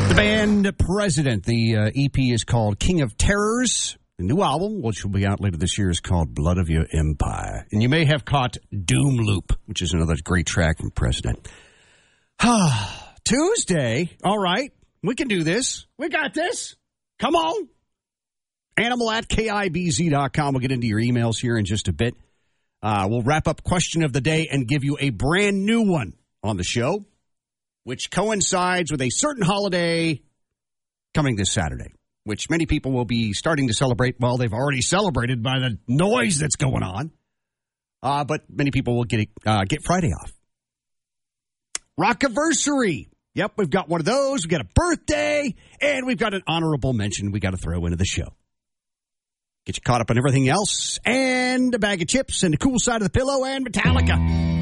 The band President. The EP is called King of Terrors. The new album, which will be out later this year, is called Blood of Your Empire. And you may have caught Doom Loop, which is another great track from President. Tuesday. All right. We can do this. We got this. Come on. Animal@KIBZ.com. We'll get into your emails here in just a bit. We'll wrap up question of the day and give you a brand new one on the show, which coincides with a certain holiday coming this Saturday, which many people will be starting to celebrate. Well, they've already celebrated by the noise that's going on. But many people will get Friday off. Rockiversary. Yep, we've got one of those. We've got a birthday, and we've got an honorable mention we got to throw into the show. Get you caught up on everything else, and a bag of chips, and the cool side of the pillow, and Metallica.